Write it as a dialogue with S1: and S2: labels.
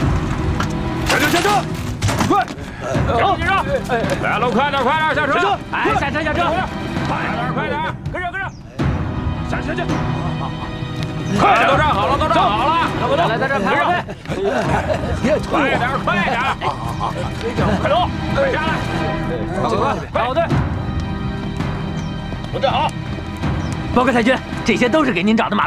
S1: 下车！快！
S2: 停停车！来喽，快点，下车！
S3: 哎，下车！
S2: 快点，跟上！
S1: 下去！
S2: 快点，都站好了！
S3: 来，在这排好队！
S2: 快点！快走！下来！快好队！都站好！
S3: 报告太君，这些都是给您找的马路的。 。